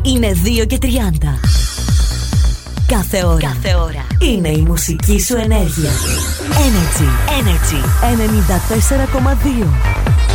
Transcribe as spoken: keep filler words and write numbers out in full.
Είναι δύο και τριάντα. Κάθε ώρα. Κάθε ώρα. Είναι η μουσική σου ενέργεια. Energy. Energy. ενενήντα τέσσερα κόμμα δύο.